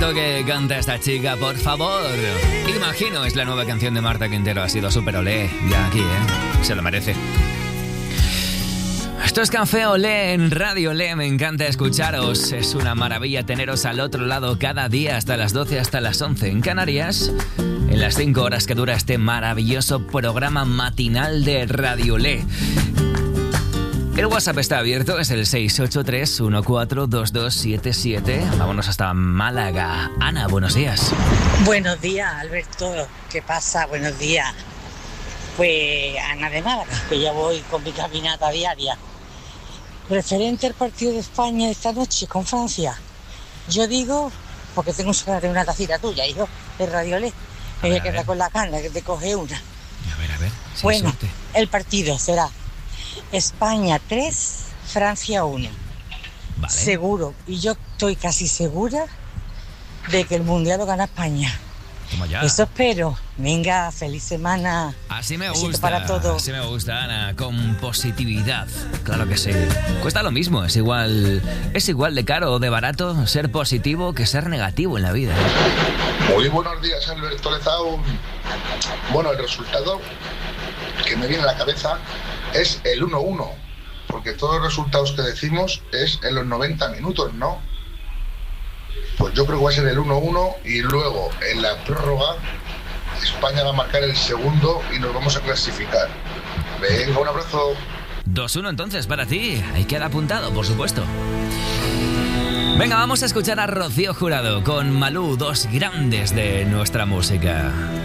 bonito que canta esta chica, por favor. Imagino, es la nueva canción de Marta Quintero. Ha sido súper olé, ya aquí, se lo merece. Esto es Café Olé en Radio Olé. Me encanta escucharos. Es una maravilla teneros al otro lado cada día hasta las 12, hasta las 11 en Canarias. En las 5 horas que dura este maravilloso programa matinal de Radio Olé. El WhatsApp está abierto, es el 683-142277. Vámonos hasta Málaga. Ana, buenos días. Buenos días, Alberto. ¿Qué pasa? Buenos días. Pues Ana de Málaga, que ya voy con mi caminata diaria. Referente al partido de España esta noche con Francia, yo digo, porque tengo una tacita tuya, hijo, de Radio Olé, ella que está con la cana, que te coge una. A ver. Sí, bueno, suerte. El partido será España 3, Francia 1. Vale. Seguro, y yo estoy casi segura de que el Mundial lo gana España. Toma ya. Eso espero. Venga, feliz semana. Así me Besito gusta, para todos. así me gusta, Ana, con positividad. Claro que sí. Cuesta lo mismo, es igual de caro o de barato ser positivo que ser negativo en la vida. Muy buenos días, Alberto Lezao. Bueno, el resultado que me viene a la cabeza es el 1-1, porque todos los resultados que decimos es en los 90 minutos, ¿no? Pues yo creo que va a ser el 1-1 y luego en la prórroga España va a marcar el segundo y nos vamos a clasificar. Venga, un abrazo. 2-1 entonces para ti. Ahí queda apuntado, por supuesto. Venga, vamos a escuchar a Rocío Jurado con Malú, dos grandes de nuestra música.